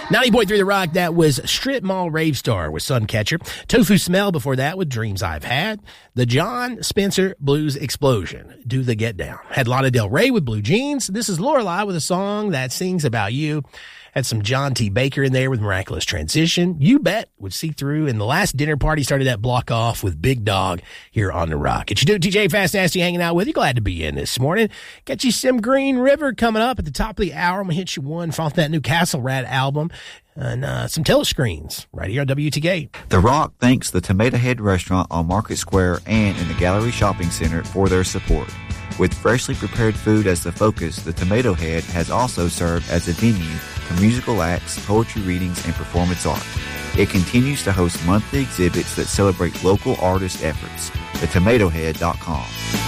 90.3 The Rock, that was Strip Mall Rave Star with Suncatcher. Tofu Smell before that with Dreams I've Had. The John Spencer Blues Explosion, Do the Get Down. Had Lana Del Rey with Blue Jeans. This is Lorelei with a song that sings about you. Had some John T. Baker in there with Miraculous Transition. You Bet would See Through. And the Last Dinner Party started that block off with Big Dog here on The Rock. It's your dude, TJ Fast Nasty, hanging out with you. Glad to be in this morning. Got you some Green River coming up at the top of the hour. I'm going to hit you one off that new Castle Rat album. And some telescreens right here on WTK. The Rock thanks the Tomato Head Restaurant on Market Square and in the Gallery Shopping Center for their support. With freshly prepared food as the focus, the Tomato Head has also served as a venue for musical acts, poetry readings, and performance art. It continues to host monthly exhibits that celebrate local artist efforts. TheTomatoHead.com.